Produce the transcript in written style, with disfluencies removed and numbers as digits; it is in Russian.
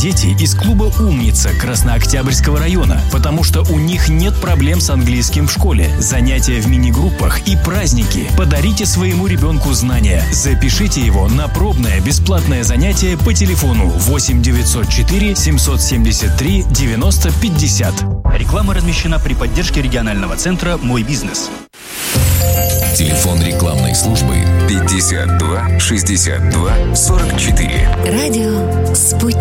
дети из клуба «Умница» Краснооктябрьского района, потому что у них нет проблем с английским в школе, занятия в мини-группах и праздники. Подарите своему ребенку знания. Запишите его на пробное бесплатное занятие по телефону 8 904 773 90 50. Реклама размещена при поддержке регионального центра «Мой бизнес». Телефон рекламной службы 52 62 44. Радио «Спутник».